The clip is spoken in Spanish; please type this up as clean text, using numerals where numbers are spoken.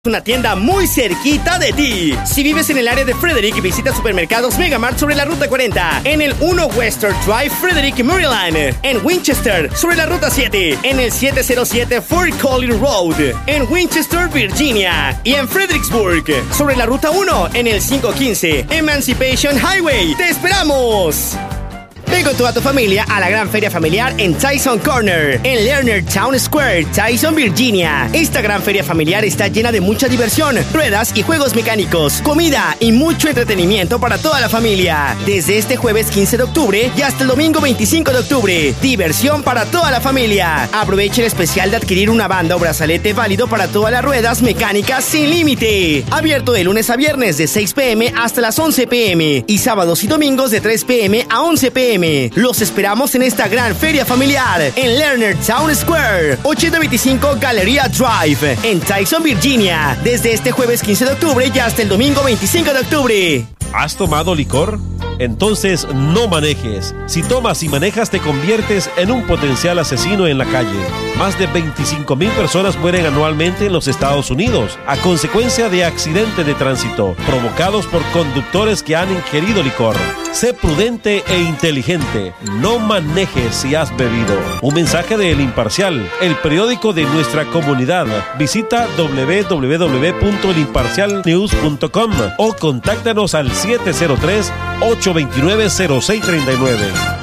Una tienda muy cerquita de ti. Si vives en el área de Frederick, visita Supermercados Megamart sobre la Ruta 40, en el 1 Western Drive, Frederick, Maryland. En Winchester, sobre la Ruta 7, en el 707 Fort Collins Road, en Winchester, Virginia. Y en Fredericksburg, sobre la Ruta 1, en el 515 Emancipation Highway. ¡Te esperamos! Ven con toda tu familia a la gran feria familiar en Tyson Corner, en Lerner Town Square, Tyson, Virginia. Esta gran feria familiar está llena de mucha diversión, ruedas y juegos mecánicos, comida y mucho entretenimiento para toda la familia. Desde este jueves 15 de octubre y hasta el domingo 25 de octubre. Diversión para toda la familia. Aproveche el especial de adquirir una banda o brazalete válido para todas las ruedas mecánicas sin límite. Abierto de lunes a viernes de 6 p.m. hasta las 11 p.m. y sábados y domingos de 3 p.m. a 11 p.m. Los esperamos en esta gran feria familiar en Lerner Town Square, 825 Galleria Drive, en Tyson, Virginia, desde este jueves 15 de octubre y hasta el domingo 25 de octubre. ¿Has tomado licor? Entonces no manejes. Si tomas y manejas te conviertes en un potencial asesino en la calle. Más de 25,000 personas mueren anualmente en los Estados Unidos a consecuencia de accidentes de tránsito provocados por conductores que han ingerido licor. Sé prudente e inteligente. No manejes si has bebido. Un mensaje de El Imparcial, el periódico de nuestra comunidad. Visita www.elimparcialnews.com o contáctanos al 703-829-0639.